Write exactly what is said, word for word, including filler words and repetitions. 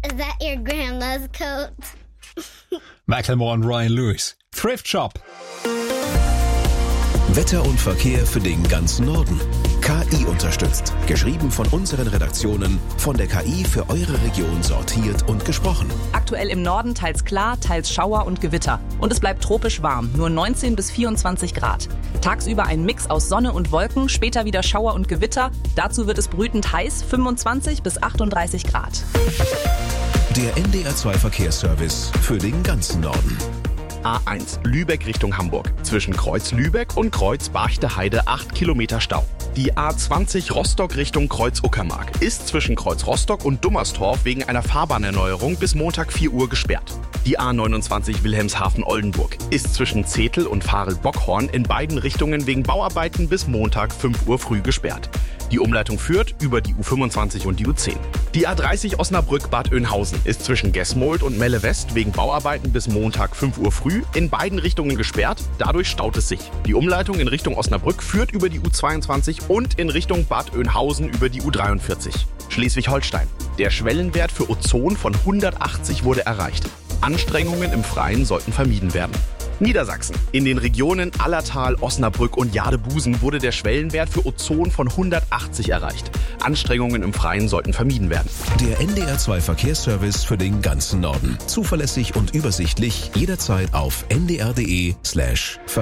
Is that your grandma's coat? Macklemore und Ryan Lewis. Thrift Shop. Wetter und Verkehr für den ganzen Norden. K I unterstützt. Geschrieben von unseren Redaktionen, von der K I für eure Region sortiert und gesprochen. Aktuell im Norden teils klar, teils Schauer und Gewitter. Und es bleibt tropisch warm, nur neunzehn bis vierundzwanzig Grad. Tagsüber ein Mix aus Sonne und Wolken, später wieder Schauer und Gewitter. Dazu wird es brütend heiß, fünfundzwanzig bis achtunddreißig Grad. Der N D R zwei Verkehrsservice für den ganzen Norden. A eins Lübeck Richtung Hamburg. Zwischen Kreuz Lübeck und Kreuz Barchte-Heide acht Kilometer Stau. Die A zwanzig Rostock Richtung Kreuz Uckermark ist zwischen Kreuz Rostock und Dummerstorf wegen einer Fahrbahnerneuerung bis Montag vier Uhr gesperrt. Die A neunundzwanzig Wilhelmshaven-Oldenburg ist zwischen Zetel und Varel-Bockhorn in beiden Richtungen wegen Bauarbeiten bis Montag fünf Uhr früh gesperrt. Die Umleitung führt über die U fünfundzwanzig und die U zehn. Die A dreißig Osnabrück-Bad Oeynhausen ist zwischen Gesmold und Melle West wegen Bauarbeiten bis Montag fünf Uhr früh in beiden Richtungen gesperrt. Dadurch staut es sich. Die Umleitung in Richtung Osnabrück führt über die U zweiundzwanzig und in Richtung Bad Oeynhausen über die U dreiundvierzig. Schleswig-Holstein. Der Schwellenwert für Ozon von hundertachtzig wurde erreicht. Anstrengungen im Freien sollten vermieden werden. Niedersachsen. In den Regionen Allertal, Osnabrück und Jadebusen wurde der Schwellenwert für Ozon von hundertachtzig erreicht. Anstrengungen im Freien sollten vermieden werden. Der N D R zwei Verkehrsservice für den ganzen Norden. Zuverlässig und übersichtlich, jederzeit auf n d r punkt d e slash